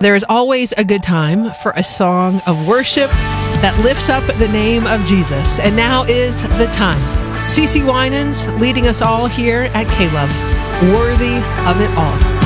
There is always a good time for a song of worship that lifts up the name of Jesus. And now is the time. CeCe Winans leading us all here at K-Love. Worthy of it all.